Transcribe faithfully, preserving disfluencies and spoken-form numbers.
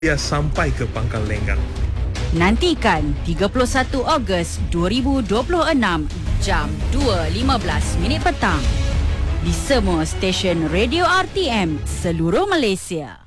Dia sampai ke Pangkal Lenggang. Nantikan tiga puluh satu Ogos dua ribu dua puluh enam jam dua lima belas minit petang di semua stesen radio R T M seluruh Malaysia.